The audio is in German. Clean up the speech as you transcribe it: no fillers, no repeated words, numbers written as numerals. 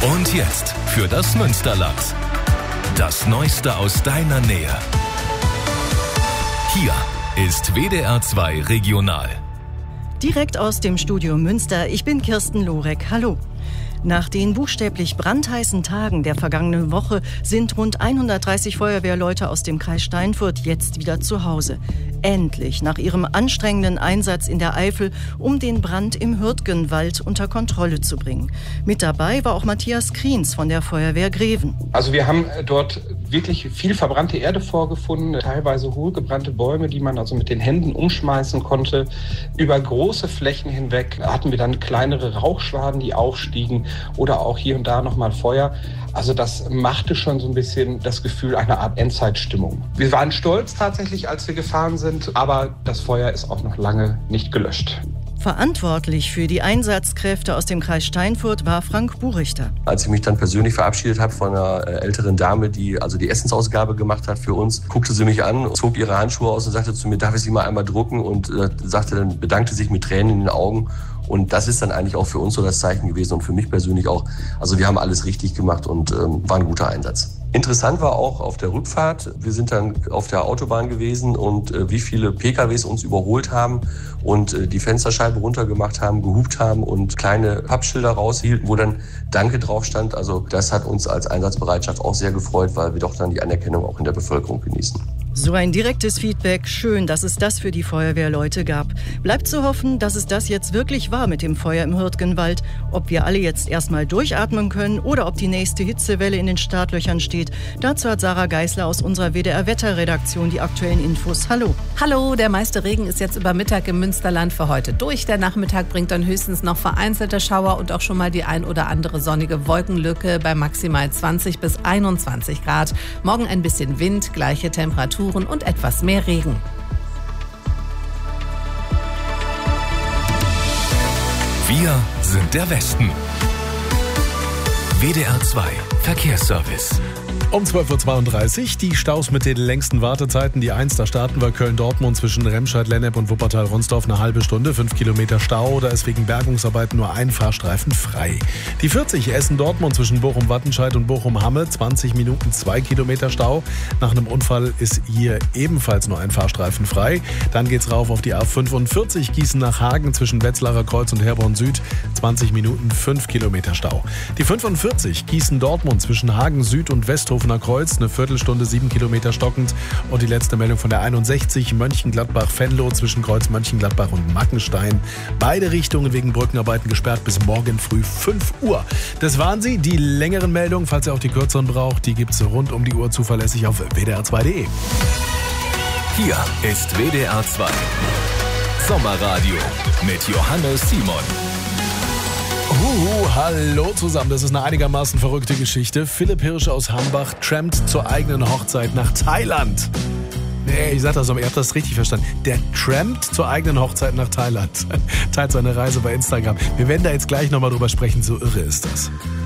Und jetzt für das Münsterland. Das Neueste aus deiner Nähe. Hier ist WDR 2 Regional. Direkt aus dem Studio Münster. Ich bin Kirsten Lorek. Hallo. Nach den buchstäblich brandheißen Tagen der vergangenen Woche sind rund 130 Feuerwehrleute aus dem Kreis Steinfurt jetzt wieder zu Hause. Endlich nach ihrem anstrengenden Einsatz in der Eifel, um den Brand im Hürtgenwald unter Kontrolle zu bringen. Mit dabei war auch Matthias Kriens von der Feuerwehr Greven. Also wir haben dort wirklich viel verbrannte Erde vorgefunden, teilweise hohlgebrannte Bäume, die man also mit den Händen umschmeißen konnte. Über große Flächen hinweg hatten wir dann kleinere Rauchschwaden, die aufstiegen oder auch hier und da nochmal Feuer. Also das machte schon so ein bisschen das Gefühl einer Art Endzeitstimmung. Wir waren stolz tatsächlich, als wir gefahren sind, aber das Feuer ist auch noch lange nicht gelöscht. Verantwortlich für die Einsatzkräfte aus dem Kreis Steinfurt war Frank Burichter. Als ich mich dann persönlich verabschiedet habe von einer älteren Dame, die also die Essensausgabe gemacht hat für uns, guckte sie mich an, zog ihre Handschuhe aus und sagte zu mir, darf ich sie mal einmal drucken? Und bedankte sich mit Tränen in den Augen. Und das ist dann eigentlich auch für uns so das Zeichen gewesen und für mich persönlich auch. Also wir haben alles richtig gemacht und war ein guter Einsatz. Interessant war auch auf der Rückfahrt, wir sind dann auf der Autobahn gewesen und wie viele PKWs uns überholt haben und die Fensterscheibe runtergemacht haben, gehupt haben und kleine Pappschilder raushielten, wo dann Danke drauf stand. Also das hat uns als Einsatzbereitschaft auch sehr gefreut, weil wir doch dann die Anerkennung auch in der Bevölkerung genießen. So ein direktes Feedback, schön, dass es das für die Feuerwehrleute gab. Bleibt zu hoffen, dass es das jetzt wirklich war mit dem Feuer im Hürtgenwald. Ob wir alle jetzt erstmal durchatmen können oder ob die nächste Hitzewelle in den Startlöchern steht. Dazu hat Sarah Geisler aus unserer WDR-Wetterredaktion die aktuellen Infos. Hallo. Hallo, der meiste Regen ist jetzt über Mittag im Münsterland für heute durch. Der Nachmittag bringt dann höchstens noch vereinzelte Schauer und auch schon mal die ein oder andere sonnige Wolkenlücke bei maximal 20 bis 21 Grad. Morgen ein bisschen Wind, gleiche Temperaturen und etwas mehr Regen. Wir sind der Westen. WDR 2 Verkehrsservice. Um 12.32 Uhr die Staus mit den längsten Wartezeiten. Die 1, da starten wir Köln-Dortmund zwischen Remscheid-Lennep und Wuppertal-Ronsdorf eine halbe Stunde, 5 Kilometer Stau. Da ist wegen Bergungsarbeiten nur ein Fahrstreifen frei. Die 40 Essen-Dortmund zwischen Bochum-Wattenscheid und Bochum-Hamme, 20 Minuten, 2 Kilometer Stau. Nach einem Unfall ist hier ebenfalls nur ein Fahrstreifen frei. Dann geht's rauf auf die A45 Gießen nach Hagen zwischen Wetzlarer Kreuz und Herborn Süd, 20 Minuten, 5 Kilometer Stau. Die 45 Gießen-Dortmund zwischen Hagen Süd und Westhofener Kreuz, eine Viertelstunde, 7 Kilometer stockend. Und die letzte Meldung von der 61 Mönchengladbach-Venlo zwischen Kreuz Mönchengladbach und Mackenstein. Beide Richtungen wegen Brückenarbeiten gesperrt bis morgen früh 5 Uhr. Das waren sie, die längeren Meldungen. Falls ihr auch die kürzeren braucht, die gibt's rund um die Uhr zuverlässig auf wdr2.de. Hier ist WDR 2 Sommerradio mit Johannes Simon. Hallo zusammen, das ist eine einigermaßen verrückte Geschichte. Philipp Hirsch aus Hambach trampt zur eigenen Hochzeit nach Thailand. Nee, ich sag das so, ihr habt das richtig verstanden. Der trampt zur eigenen Hochzeit nach Thailand. Teilt seine Reise bei Instagram. Wir werden da jetzt gleich nochmal drüber sprechen, so irre ist das.